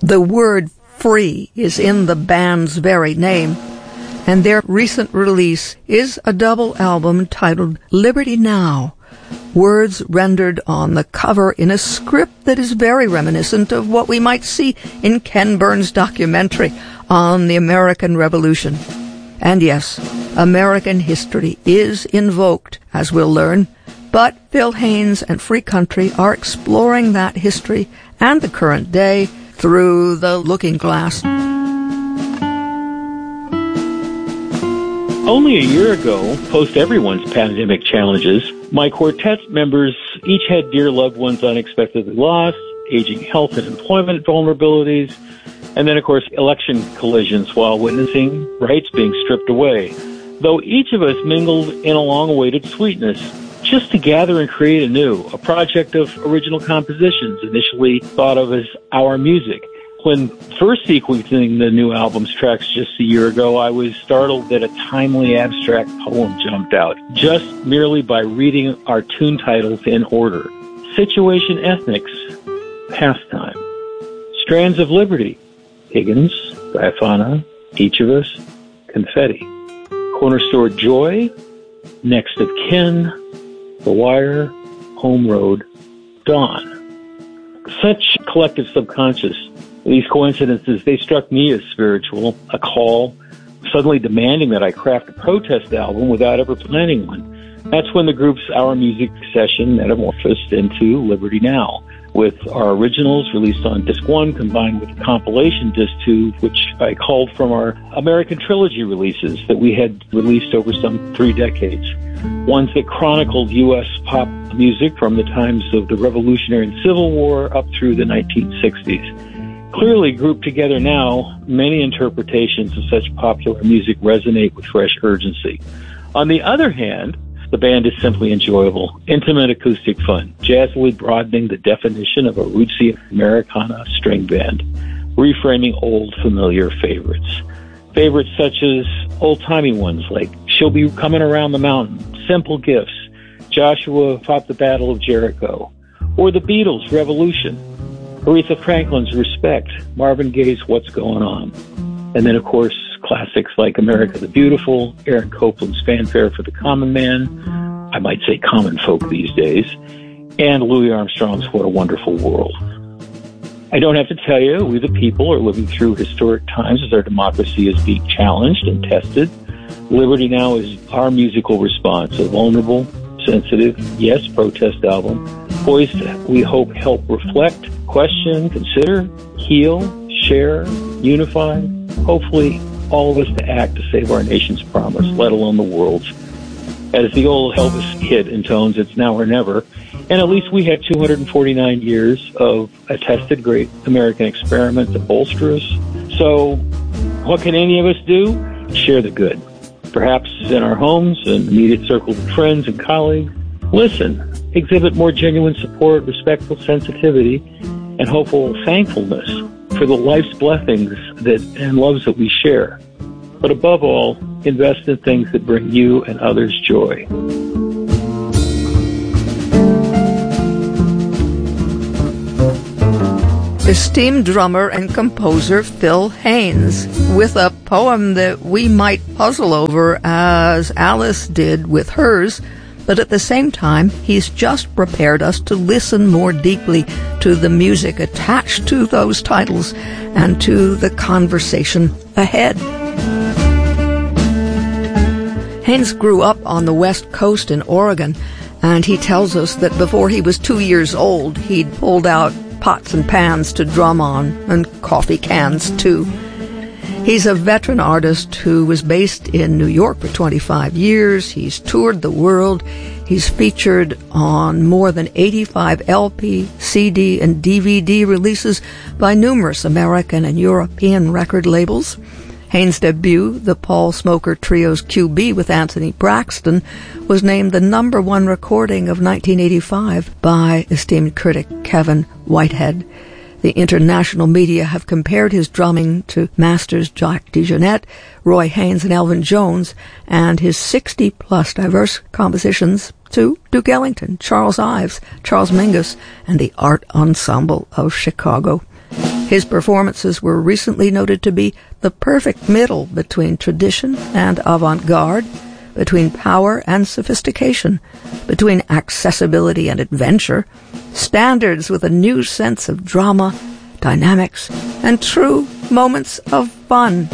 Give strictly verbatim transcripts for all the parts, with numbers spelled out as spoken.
The word free is in the band's very name, and their recent release is a double album titled Liberty Now, words rendered on the cover in a script that is very reminiscent of what we might see in Ken Burns' documentary on the American Revolution. And yes, American history is invoked, as we'll learn, but Phil Haynes and Free Country are exploring that history and the current day through the looking glass. Only a year ago, post everyone's pandemic challenges, my quartet members each had dear loved ones unexpectedly lost, aging health and employment vulnerabilities, and then, of course, election collisions while witnessing rights being stripped away. Though each of us mingled in a long-awaited sweetness, just to gather and create anew, a project of original compositions initially thought of as our music. When first sequencing the new album's tracks just a year ago, I was startled that a timely abstract poem jumped out, just merely by reading our tune titles in order. Situation Ethnics, Pastime. Strands of Liberty, Higgins, Diaphana, Each of Us, Confetti. Corner Store Joy, Next of Kin, The Wire, Home Road, Dawn. Such collective subconscious, these coincidences, they struck me as spiritual, a call, suddenly demanding that I craft a protest album without ever planning one. That's when the group's Our Music session metamorphosed into Liberty Now, with our originals released on Disc one combined with compilation Disc two, which I called from our American Trilogy releases that we had released over some three decades. Ones that chronicled U S pop music from the times of the Revolutionary and Civil War up through the nineteen sixties. Clearly, grouped together now, many interpretations of such popular music resonate with fresh urgency. On the other hand, the band is simply enjoyable, intimate acoustic fun, jazzily broadening the definition of a rootsy Americana string band, reframing old familiar favorites. Favorites such as old-timey ones like She'll Be Coming Around the Mountain, Simple Gifts, Joshua Fought the Battle of Jericho, or the Beatles' Revolution, Aretha Franklin's Respect, Marvin Gaye's What's Going On, and then, of course, classics like America the Beautiful, Aaron Copland's Fanfare for the Common Man, I might say common folk these days, and Louis Armstrong's What a Wonderful World. I don't have to tell you, we the people are living through historic times as our democracy is being challenged and tested. Liberty Now is our musical response, a vulnerable, sensitive, yes, protest album, poised to, we hope, help reflect, question, consider, heal, share, unify, hopefully all of us to act to save our nation's promise, let alone the world's. As the old Elvis hit intones, it's now or never. And at least we had two hundred forty-nine years of attested great American experiment to bolster us. So what can any of us do? Share the good. Perhaps in our homes and immediate circles of friends and colleagues. Listen, exhibit more genuine support, respectful sensitivity, and hopeful thankfulness for the life's blessings that and loves that we share. But above all, invest in things that bring you and others joy. Esteemed drummer and composer Phil Haynes, with a poem that we might puzzle over as Alice did with hers, but at the same time, he's just prepared us to listen more deeply to the music attached to those titles and to the conversation ahead. Haynes grew up on the West Coast in Oregon, and he tells us that before he was two years old, he'd pulled out pots and pans to drum on, and coffee cans, too. He's a veteran artist who was based in New York for twenty-five years. He's toured the world. He's featured on more than eighty-five L P, C D, and D V D releases by numerous American and European record labels. Haynes' debut, the Paul Smoker Trio's Q B with Anthony Braxton, was named the number one recording of nineteen eighty-five by esteemed critic Kevin Whitehead. The international media have compared his drumming to masters Jack DeJohnette, Roy Haynes, and Elvin Jones, and his sixty-plus diverse compositions to Duke Ellington, Charles Ives, Charles Mingus, and the Art Ensemble of Chicago. His performances were recently noted to be the perfect middle between tradition and avant-garde, between power and sophistication, between accessibility and adventure, standards with a new sense of drama, dynamics, and true moments of fun.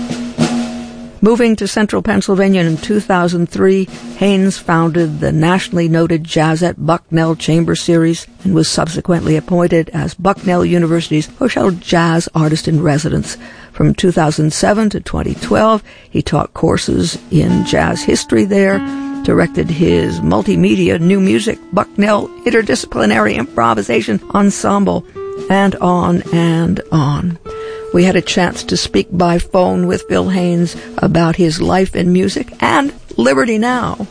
Moving to central Pennsylvania in two thousand three, Haynes founded the nationally noted Jazzette Bucknell Chamber Series and was subsequently appointed as Bucknell University's Hochschule Jazz Artist in Residence. From two thousand seven to twenty twelve, he taught courses in jazz history there, directed his multimedia new music Bucknell Interdisciplinary Improvisation Ensemble, and on and on. We had a chance to speak by phone with Phil Haynes about his life in music and Liberty Now.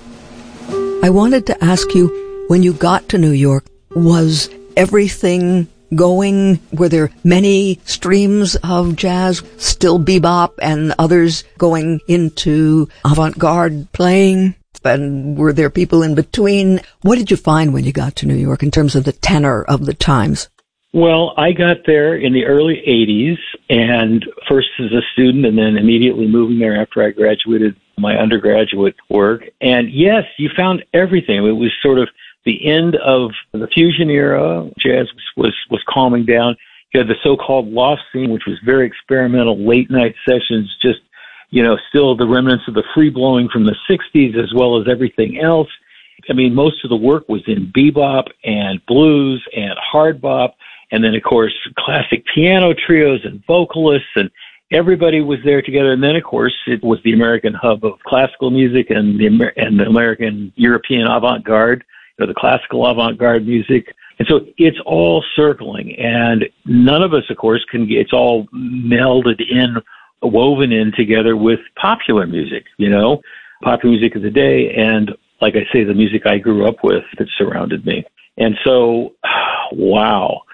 I wanted to ask you, when you got to New York, was everything going? Were there many streams of jazz, still bebop, and others going into avant-garde playing? And were there people in between? What did you find when you got to New York in terms of the tenor of the times? Well, I got there in the early eighties, and first as a student and then immediately moving there after I graduated my undergraduate work. And yes, you found everything. It was sort of the end of the fusion era. Jazz was, was calming down. You had the so-called loft scene, which was very experimental, late-night sessions, just, you know, still the remnants of the free-blowing from the sixties as well as everything else. I mean, most of the work was in bebop and blues and hard bop. And then, of course, classic piano trios and vocalists, and everybody was there together. And then, of course, it was the American hub of classical music and the Amer- and the American European avant-garde, you know, the classical avant-garde music. And so it's all circling. And none of us, of course, can get, it's all melded in, woven in together with popular music, you know, popular music of the day. And like I say, the music I grew up with that surrounded me. And so, wow.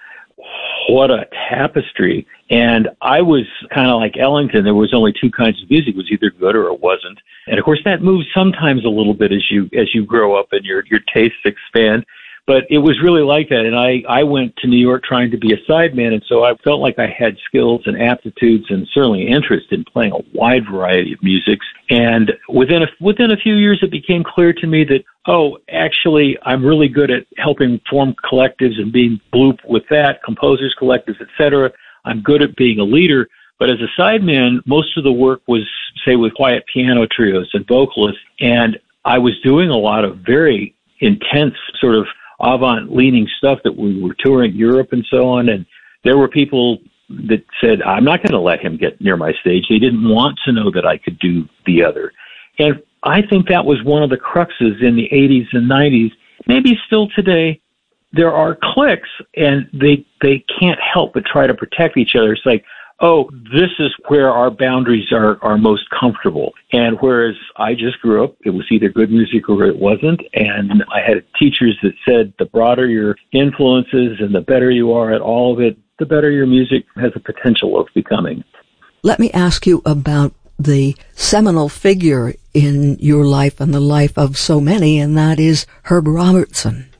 What a tapestry. And I was kind of like Ellington. There was only two kinds of music. It was either good or it wasn't. And of course that moves sometimes a little bit as you, as you grow up and your, your tastes expand. But it was really like that. And I, I went to New York trying to be a sideman. And so I felt like I had skills and aptitudes and certainly interest in playing a wide variety of musics. And within a, within a few years, it became clear to me that, oh, actually, I'm really good at helping form collectives and being bloop with that, composers, collectives, et cetera. I'm good at being a leader. But as a sideman, most of the work was, say, with quiet piano trios and vocalists. And I was doing a lot of very intense sort of avant-leaning stuff that we were touring Europe and so on. And there were people that said, I'm not going to let him get near my stage. They didn't want to know that I could do the other. And I think that was one of the cruxes in the eighties and nineties. Maybe still today, there are cliques and they, they can't help but try to protect each other. It's like, oh, this is where our boundaries are, are most comfortable. And whereas I just grew up, it was either good music or it wasn't. And I had teachers that said the broader your influences and the better you are at all of it, the better your music has a potential of becoming. Let me ask you about the seminal figure in your life and the life of so many, and that is Herb Robertson.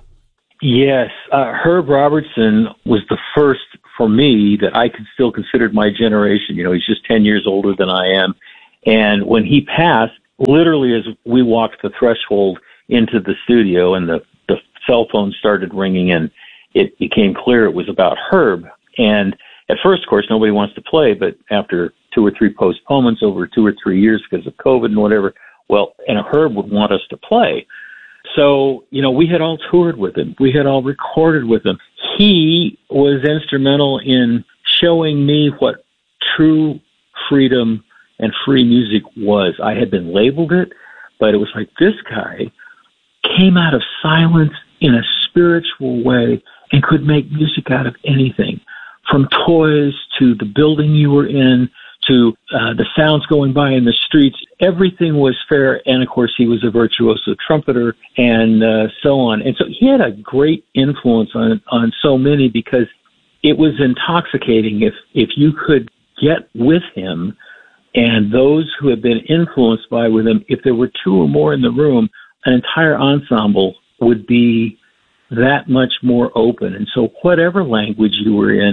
Yes, uh, Herb Robertson was the first for me that I could still consider my generation. You know, he's just ten years older than I am. And when he passed, literally as we walked the threshold into the studio and the, the cell phone started ringing and it became clear it was about Herb. And at first, of course, nobody wants to play, but after two or three postponements over two or three years because of COVID and whatever, well, and Herb would want us to play. So, you know, we had all toured with him. We had all recorded with him. He was instrumental in showing me what true freedom and free music was. I had been labeled it, but it was like this guy came out of silence in a spiritual way and could make music out of anything, from toys to the building you were in to uh, the sounds going by in the streets. Everything was fair. And, of course, he was a virtuoso trumpeter and uh, so on. And so he had a great influence on on so many because it was intoxicating if, if you could get with him and those who had been influenced by with him, if there were two or more in the room, an entire ensemble would be that much more open. And so whatever language you were in,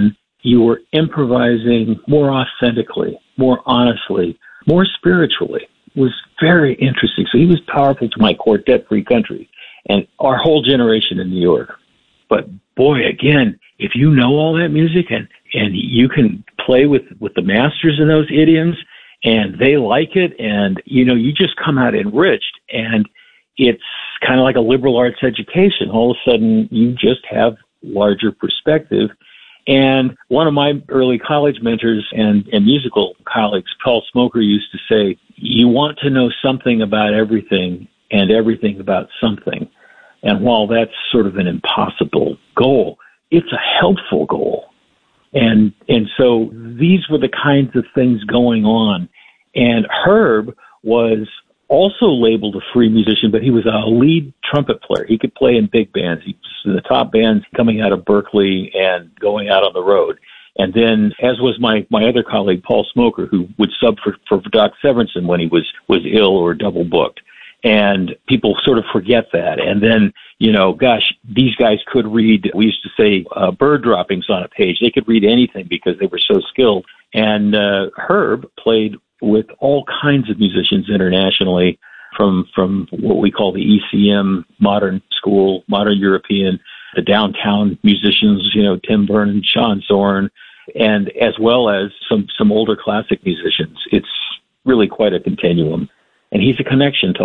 you were improvising more authentically, more honestly, more spiritually. It was very interesting. So he was powerful to my quartet Free Country and our whole generation in New York. But boy, again, if you know all that music and, and you can play with, with the masters in those idioms and they like it and, you know, you just come out enriched, and it's kind of like a liberal arts education. All of a sudden you just have larger perspective. And one of my early college mentors and, and musical colleagues, Paul Smoker, used to say, you want to know something about everything and everything about something. And while that's sort of an impossible goal, it's a helpful goal. And and so these were the kinds of things going on. And Herb was also labeled a free musician, but he was a lead trumpet player. He could play in big bands. He was in the top bands coming out of Berkeley and going out on the road. And then, as was my, my other colleague, Paul Smoker, who would sub for, for Doc Severinsen when he was, was ill or double booked. And people sort of forget that. And then, you know, gosh, these guys could read, we used to say, uh, bird droppings on a page. They could read anything because they were so skilled. And uh, Herb played with all kinds of musicians internationally, from from what we call the E C M, modern school, modern European, the downtown musicians, you know, Tim Vernon, Sean Zorn, and as well as some, some older classic musicians. It's really quite a continuum. And he's a connection to